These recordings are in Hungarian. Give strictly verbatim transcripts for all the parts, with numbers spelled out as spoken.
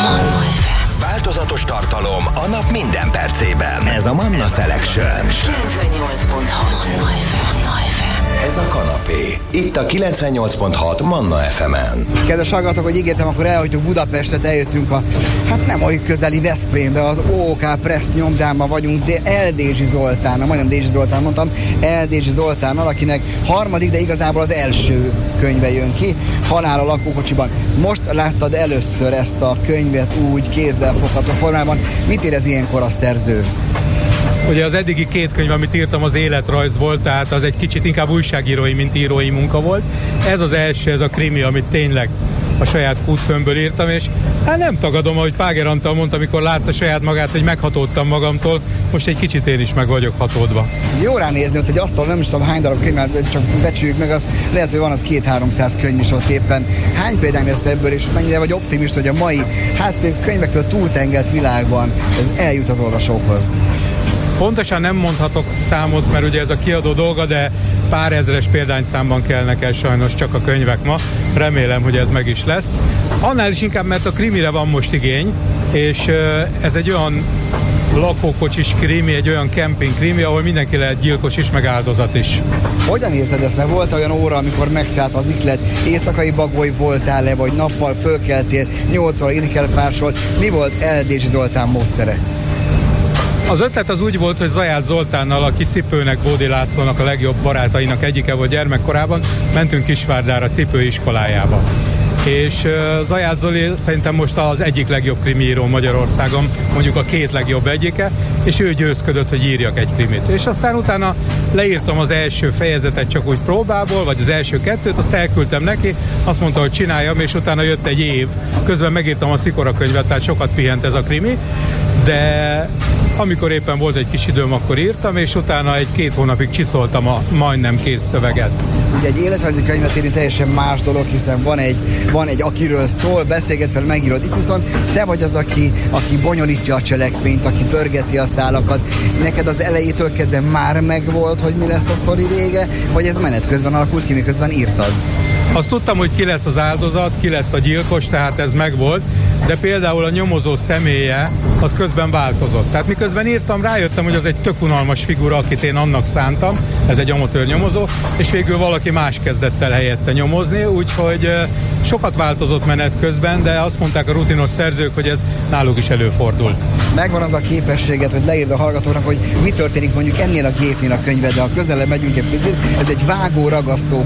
Manna ef em. Változatos tartalom a nap minden percében. Ez a Manna Selection. kilencvennyolc pont hat Manna ef em. Ez a kanapé. Itt a kilencvennyolc pont hat Manna ef emen. Kedves hallgatók, hogy ígértem, akkor elhagytuk Budapestet, eljöttünk a, hát nem olyan közeli Veszprémbe, az o o ká Press nyomdában vagyunk, de Eldézsi Zoltánnal, majdnem Dézsi Zoltán mondtam, Eldézsi Zoltánnal, akinek harmadik, de igazából az első könyve jön ki, Halál a lakókocsiban. Most láttad először ezt a könyvet úgy kézzelfogható formában. Mit érez ilyenkor a szerző? Ugye az eddigi két könyv, amit írtam, az életrajz volt, tehát az egy kicsit inkább újságírói, mint írói munka volt. Ez az első, ez a krimi, amit tényleg a saját kútfőmből írtam, és hát nem tagadom, ahogy Páger Antal mondta, amikor látta saját magát, hogy meghatódtam magamtól, most egy kicsit én is meg vagyok hatódva. Jó ránézni, hogy egy asztal, nem is tudom hány darab könyv, csak becsüljük meg, az lehet, hogy van az két-háromszáz könyv is ott éppen. Hány példány lesz ebből, és mennyire vagy optimista, hogy a mai, hát könyvektől túltengelt világban ez eljut az olvasókhoz? Pontosan nem mondhatok számot, mert ugye ez a kiadó dolga, de pár ezres példányszámban kelnek el sajnos csak a könyvek ma. Remélem, hogy ez meg is lesz. Annál is inkább, mert a krimire van most igény, és ez egy olyan lakókocsis krimi, egy olyan kemping krimi, ahol mindenki lehet gyilkos is, meg áldozat is. Hogyan érted ezt? Mert volt olyan óra, amikor megszállt az iklet, éjszakai bagoly voltál-e, vagy nappal fölkeltél, nyolc óra irkelpársolt. Mi volt Eldézsi Zoltán módszere? Az ötlet az úgy volt, hogy Zajász Zoltánnal, aki Cipőnek, Bódi Lászlónak a legjobb barátainak egyike volt gyermekkorában, mentünk Kisvárdára cipőiskolájába. És uh, Zajász Zoli szerintem most az egyik legjobb krimiíró Magyarországon, mondjuk a két legjobb egyike, és ő győzködött, hogy írjak egy krimit. És aztán utána leírtam az első fejezetet csak úgy próbából, vagy az első kettőt, azt elküldtem neki, azt mondta, hogy csináljam, és utána jött egy év. Közben megírtam a Szikora könyvet, tehát sokat pihent ez a krimi, de amikor éppen volt egy kis időm, akkor írtam, és utána egy-két hónapig csiszoltam a majdnem kész szöveget. Ugye egy életrajzi könyvet írni teljesen más dolog, hiszen van egy, van egy akiről szól, beszélgetsz vele, megírod. Itt viszont te vagy az, aki, aki bonyolítja a cselekményt, aki pörgeti a szálakat. Neked az elejétől kezdve már megvolt, hogy mi lesz a sztori vége, vagy ez menet közben alakult ki, miközben írtad? Azt tudtam, hogy ki lesz az áldozat, ki lesz a gyilkos, tehát ez megvolt, de például a nyomozó személye az közben változott. Tehát miközben írtam, rájöttem, hogy az egy tök unalmas figura, akit én annak szántam, ez egy amatőr nyomozó, és végül valaki más kezdett el helyette nyomozni, úgyhogy sokat változott menet közben, de azt mondták a rutinos szerzők, hogy ez náluk is előfordul. Megvan az a képességet, hogy leírd a hallgatóknak, hogy mi történik mondjuk ennél a gépnél a könyved, de ha közelebb megyünk egy picit, ez egy vágó-ragasztó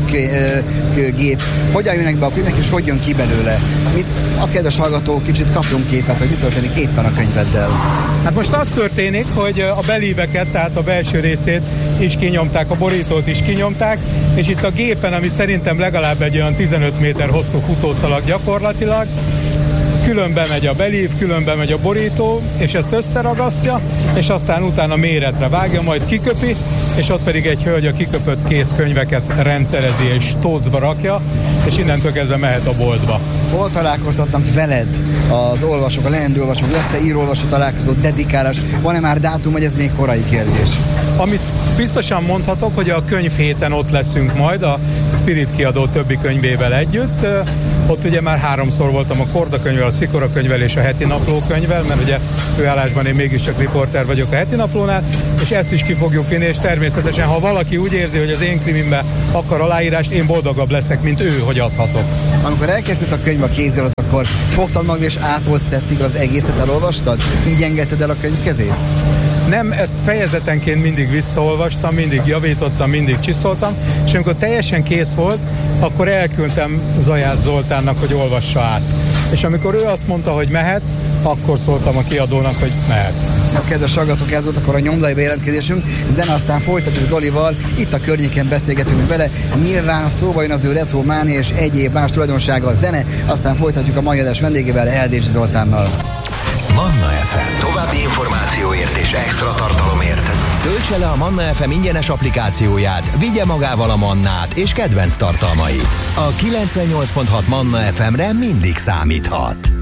gép. Hogyan jönnek be a könyvek, és hogy jön ki belőle? Mit, a kedves hallgató, kicsit kapjunk képet, hogy mi történik éppen a könyveddel. Hát most az történik, hogy a belíveket, tehát a belső részét is kinyomták, a borítót is kinyomták, és itt a gépen, ami szerintem legalább egy olyan tizenöt méter hosszú futószalag gyakorlatilag, külön bemegy a belív, külön bemegy a borító, és ezt összeragasztja, és aztán utána méretre vágja, majd kiköpi, és ott pedig egy hölgy a kiköpött kézkönyveket rendszerezi és stócba rakja, és innentől kezdve mehet a boltba. Hol találkoztatnak veled az olvasók, a leendő olvasók? Lesz-e író-olvasó találkozó, dedikálás? Van-e már dátum, vagy ez még korai kérdés? Amit biztosan mondhatok, hogy a könyv héten ott leszünk majd a Spirit kiadó többi könyvével együtt. Ott ugye már háromszor voltam a Korda könyvvel, a Szikora könyvvel és a Heti Napló könyvvel, mert ugye főállásban én mégiscsak riporter vagyok a Heti Naplónál, és ezt is ki fogjuk vinni, és természetesen, ha valaki úgy érzi, hogy az én krimimben akar aláírást, én boldogabb leszek, mint ő, hogy adhatok. Amikor elkészült a könyv a kézzel, akkor fogtad magad és átoltszettig az egészet elolvastad? Így engedted el a könyv kezét? Nem, ezt fejezetenként mindig visszaolvastam, mindig javítottam, mindig csiszoltam, és amikor teljesen kész volt, akkor elküldtem Zajász Zoltánnak, hogy olvassa át. És amikor ő azt mondta, hogy mehet, akkor szóltam a kiadónak, hogy mehet. A kedves hallgatók, ez volt akkor a nyomdai bejelentkezésünk, zene, aztán folytatjuk Zolival, itt a környéken beszélgetünk vele, nyilván szóba jön az ő retrománia és egyéb más tulajdonsága a zene, aztán folytatjuk a mai adás vendégével, Eldézsi Zoltánnal. Manna ef em. További információért és extra tartalomért töltse le a Manna ef em ingyenes applikációját, vigye magával a Mannát és kedvenc tartalmait. A kilencvennyolc pont hat Manna ef emre mindig számíthat.